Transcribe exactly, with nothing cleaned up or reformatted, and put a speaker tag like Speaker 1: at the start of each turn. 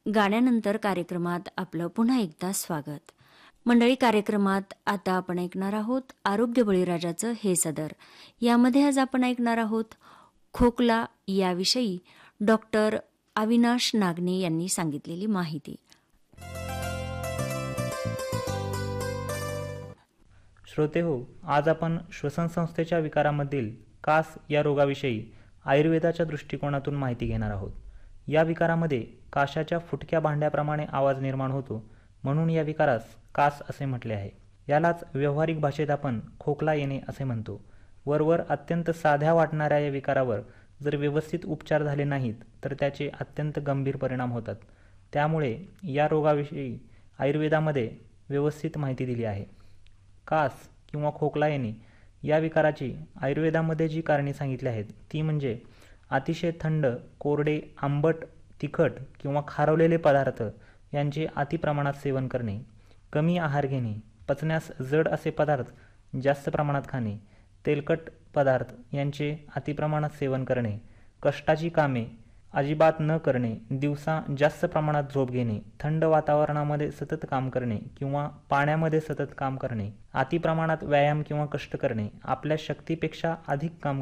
Speaker 1: गाण्यानंतर कार्यक्रमात आपलं पुन्हा एकदा स्वागत. मंडळी, कार्यक्रमात आता आपण ऐकणार आहोत आरोग्य बळीराजाचं हे सदर. यामध्ये आज आपण ऐकणार आहोत खोकला याविषयी डॉक्टर अविनाश नागने यांनी सांगितलेली माहिती.
Speaker 2: श्रोते हो, आज आपण श्वसन संस्थेच्या विकारामधील कास या रोगाविषयी आयुर्वेदाच्या दृष्टिकोनातून माहिती घेणार आहोत. या विकारामध्ये काशाच्या फुटक्या भांड्याप्रमाणे आवाज निर्माण होतो, म्हणून या विकारास कास असे म्हटले आहे. यालाच व्यावहारिक भाषेत आपण खोकला येणे असे म्हणतो. वरवर अत्यंत साध्या वाटणाऱ्या या विकारावर जर व्यवस्थित उपचार झाले नाहीत तर त्याचे अत्यंत गंभीर परिणाम होतात. त्यामुळे या रोगाविषयी आयुर्वेदामध्ये व्यवस्थित माहिती दिली आहे. कास किंवा खोकला येणे या विकाराची आयुर्वेदामध्ये जी कारणे सांगितली आहेत ती म्हणजे अतिशय थंड, कोरडे, आंबट, तिखट किंवा खारवलेले पदार्थ यांचे अतिप्रमाणात सेवन करणे, कमी आहार घेणे, पचण्यास जड असे पदार्थ जास्त प्रमाणात खाणे, तेलकट पदार्थ यांचे अतिप्रमाणात सेवन करणे, कष्टाची कामे अजिबात न करणे, दिवसा जास्त प्रमाणात झोप घेणे, थंड वातावरणामध्ये सतत काम करणे किंवा पाण्यामध्ये सतत काम करणे, अतिप्रमाणात व्यायाम किंवा कष्ट करणे, आपल्या शक्तीपेक्षा अधिक काम